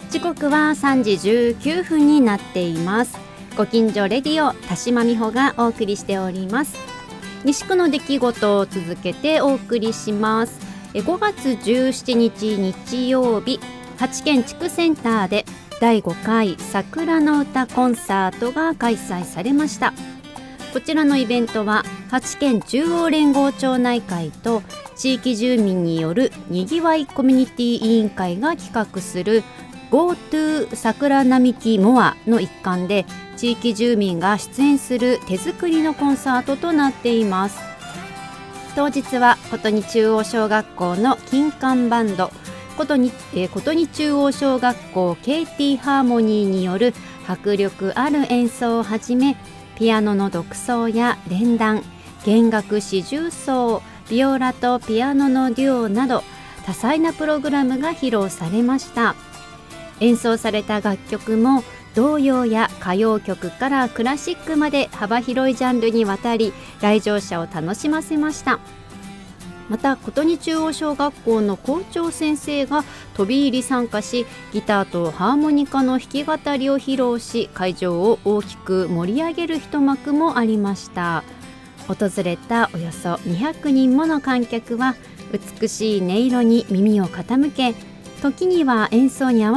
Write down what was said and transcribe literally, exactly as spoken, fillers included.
時刻はさんじじゅうきゅうふんになっています。ご近所レディオ田島美穂がお送りしております。西区の出来事を続けてお送りします。ごがつじゅうしちにち日曜日、八軒地区センターでだいごかい桜の歌コンサートが開催されました。こちらのイベントは八軒中央連合町内会と地域住民によるにぎわいコミュニティ委員会が企画する GoTo 桜並木モアの一環で、地域住民が出演する手作りのコンサートとなっています。当日は琴似中央小学校の金管バンド、琴似、えー、琴似中央小学校 ケーティー ハーモニーによる迫力ある演奏をはじめ、ピアノの独奏や連弾、弦楽四重奏、ビオラとピアノのデュオなど多彩なプログラムが披露されました。演奏された楽曲も童謡や歌謡曲からクラシックまで幅広いジャンルにわたり、来場者を楽しませました。また琴似中央小学校の校長先生が飛び入り参加し、ギターとハーモニカの弾き語りを披露し、会場を大きく盛り上げる一幕もありました。訪れたおよそにひゃくにんもの観客は美しい音色に耳を傾け、時には演奏に合わ